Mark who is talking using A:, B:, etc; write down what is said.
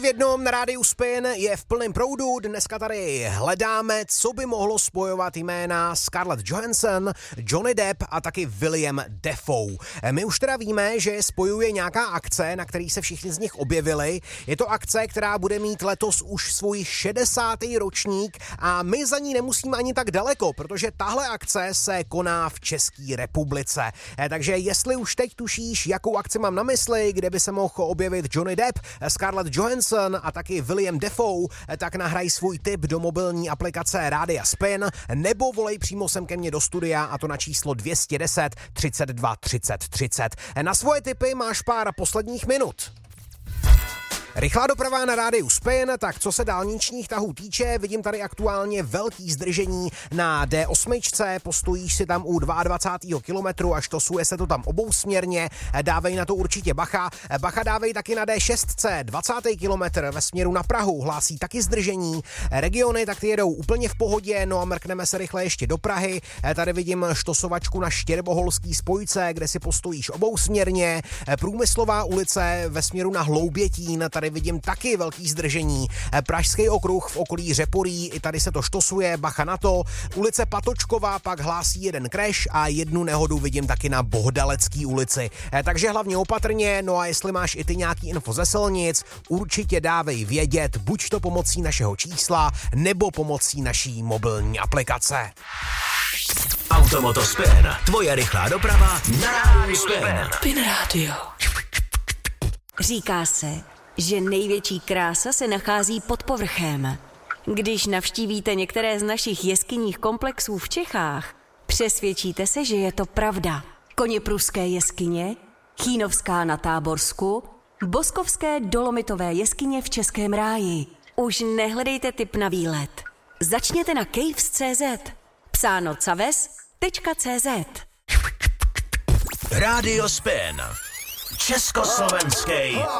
A: V jednom na rádiu Spin je v plném proudu. Dneska tady hledáme, co by mohlo spojovat jména Scarlett Johansson, Johnny Depp a taky William Dafoe. My už teda víme, že spojuje nějaká akce, na který se všichni z nich objevili. Je to akce, která bude mít letos už svůj 60. ročník a my za ní nemusíme ani tak daleko, protože tahle akce se koná v České republice. Takže jestli už teď tušíš, jakou akci mám na mysli, kde by se mohl objevit Johnny Depp, Scarlett Johansson a taky William Dafoe, tak nahraj svůj tip do mobilní aplikace Rádia Spin nebo volej přímo sem ke mně do studia, a to na číslo 210 32 30 30. Na svoje tipy máš pár posledních minut. Rychlá doprava na rádiu Spin, tak co se dálničních tahů týče, vidím tady aktuálně velký zdržení na D8, postojíš si tam u 22. kilometru a štosuje se to tam obousměrně, dávej na to určitě bacha. Bacha dávej taky na D6, 20. kilometr ve směru na Prahu, hlásí taky zdržení. Regiony tak ty jedou úplně v pohodě, no a mrkneme se rychle ještě do Prahy. Tady vidím štosovačku na Štěrboholský spojce, kde si postojíš obousměrně. Průmyslová ulice ve směru na Hloubětín, tady vidím taky velký zdržení. Pražský okruh v okolí Řeporí, i tady se to štosuje, bacha na to. Ulice Patočkova pak hlásí jeden crash a jednu nehodu vidím taky na Bohdalecký ulici. Takže hlavně opatrně, no a jestli máš i ty nějaký info ze silnic, určitě dávej vědět, buď to pomocí našeho čísla, nebo pomocí naší mobilní aplikace.
B: Automoto Spin, tvoje rychlá doprava na rádiu Spin.
C: Spin Radio. Říká se, že největší krása se nachází pod povrchem. Když navštívíte některé z našich jeskyních komplexů v Čechách, přesvědčíte se, že je to pravda. Koněpruské jeskyně, Chýnovská na Táborsku, Boskovské dolomitové jeskyně v Českém ráji. Už nehledejte tip na výlet. Začněte na caves.cz, psáno caves.cz.
B: Rádio Spin, československý